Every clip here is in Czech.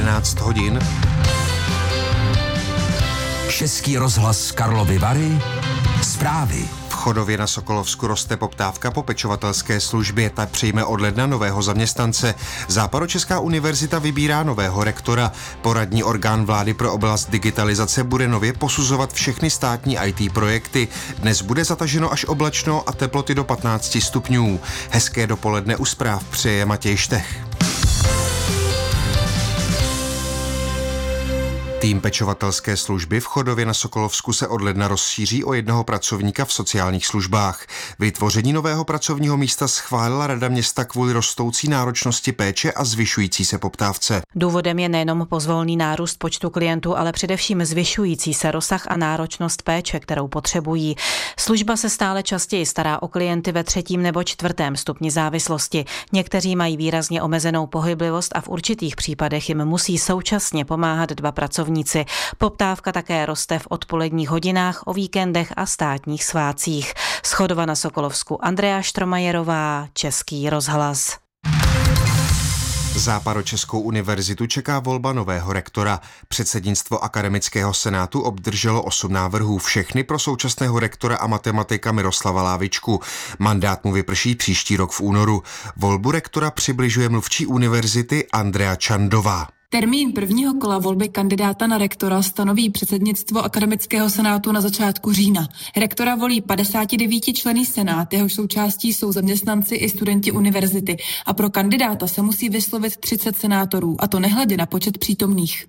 11 hodin. Český rozhlas Karlovy Vary. Zprávy. V Chodově na Sokolovsku roste poptávka po pečovatelské službě, ta přijme od ledna nového zaměstnance. Západočeská univerzita vybírá nového rektora. Poradní orgán vlády pro oblast digitalizace bude nově posuzovat všechny státní IT projekty. Dnes bude zataženo až oblačno a teploty do 15 stupňů. Hezké dopoledne u zpráv přeje Matěj Štech. Tým pečovatelské služby v Chodově na Sokolovsku se od ledna rozšíří o jednoho pracovníka v sociálních službách. Vytvoření nového pracovního místa schválila Rada města kvůli rostoucí náročnosti péče a zvyšující se poptávce. Důvodem je nejenom pozvolný nárůst počtu klientů, ale především zvyšující se rozsah a náročnost péče, kterou potřebují. Služba se stále častěji stará o klienty ve 3. nebo 4. stupni závislosti. Někteří mají výrazně omezenou pohyblivost a v určitých případech jim musí současně pomáhat 2 pracovníci. Poptávka také roste v odpoledních hodinách, o víkendech a státních svátcích. Z Chodova na Sokolovsku Andrea Štromajerová, Český rozhlas. Západočeskou univerzitu čeká volba nového rektora. Předsednictvo Akademického senátu obdrželo 8 návrhů, všechny pro současného rektora a matematika Miroslava Lávičku. Mandát mu vyprší příští rok v únoru. Volbu rektora přibližuje mluvčí univerzity Andrea Čandová. Termín prvního kola volby kandidáta na rektora stanoví předsednictvo Akademického senátu na začátku října. Rektora volí 59členný senát, jehož součástí jsou zaměstnanci i studenti univerzity a pro kandidáta se musí vyslovit 30 senátorů, a to nehledě na počet přítomných.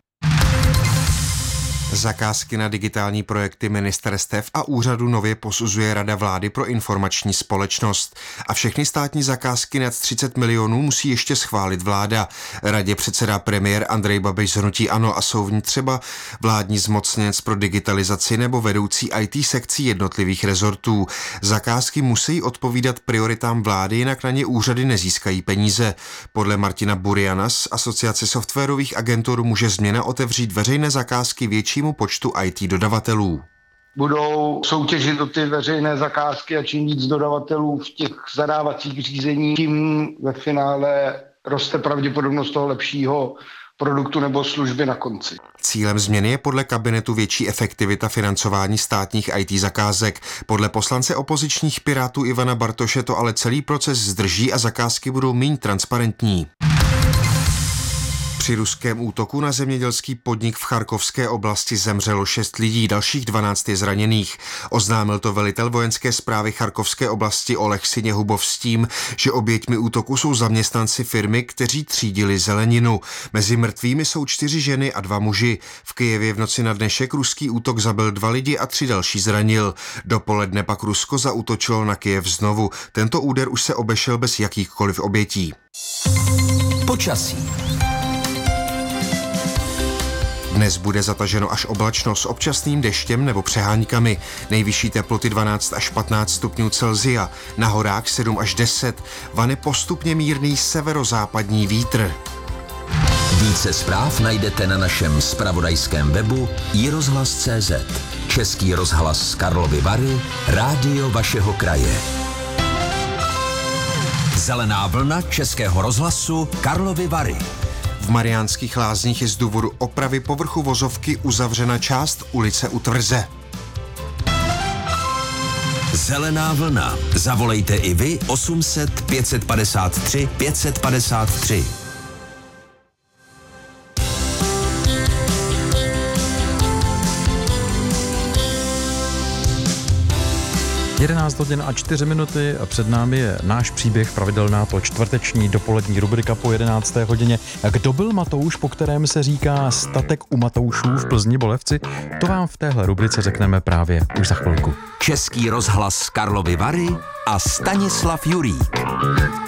Zakázky na digitální projekty ministerstev a úřadu nově posuzuje Rada vlády pro informační společnost. A všechny státní zakázky nad 30 milionů musí ještě schválit vláda. Radě předsedá premiér Andrej Babiš z hnutí ANO a jsou v ní třeba vládní zmocněnec pro digitalizaci nebo vedoucí IT sekcí jednotlivých rezortů. Zakázky musí odpovídat prioritám vlády, jinak na ně úřady nezískají peníze. Podle Martina Buriana z Asociace softwarových agentur může změna otevřít veřejné zakázky větší počtu IT dodavatelů. Budou soutěžit o ty veřejné zakázky a čím víc dodavatelů v těch zadávacích řízení, tím ve finále roste pravděpodobnost toho lepšího produktu nebo služby na konci. Cílem změny je podle kabinetu větší efektivita financování státních IT zakázek. Podle poslance opozičních Pirátů Ivana Bartoše to ale celý proces zdrží a zakázky budou méně transparentní. Při ruském útoku na zemědělský podnik v Charkovské oblasti zemřelo 6 lidí, dalších 12 je zraněných. Oznámil to velitel vojenské správy Charkovské oblasti Oleh Siněhubov s tím, že oběťmi útoku jsou zaměstnanci firmy, kteří třídili zeleninu. Mezi mrtvými jsou 4 ženy a 2 muži. V Kyjevě v noci na dnešek ruský útok zabil 2 lidi a 3 další zranil. Dopoledne pak Rusko zaútočilo na Kyjev znovu. Tento úder už se obešel bez jakýchkoliv obětí. Počasí. Dnes bude zataženo až oblačno s občasným deštěm nebo přeháňkami. Nejvyšší teploty 12 až 15 stupňů Celsia, na horách 7 až 10, vane postupně mírný severozápadní vítr. Více zpráv najdete na našem zpravodajském webu iRozhlas.cz. Český rozhlas Karlovy Vary, rádio vašeho kraje. Zelená vlna Českého rozhlasu Karlovy Vary. V Mariánských Lázních je z důvodu opravy povrchu vozovky uzavřena část ulice u Tvrze. Zelená vlna. Zavolejte i vy 800 553 553. 11 hodin a 4 minuty a před námi je náš příběh, pravidelná to čtvrteční dopolední rubrika po 11. hodině. Kdo byl Matouš, po kterém se říká statek u Matoušů v Plzni Bolevci? To vám v téhle rubrice řekneme právě už za chvilku. Český rozhlas Karlovy Vary a Stanislav Jurík.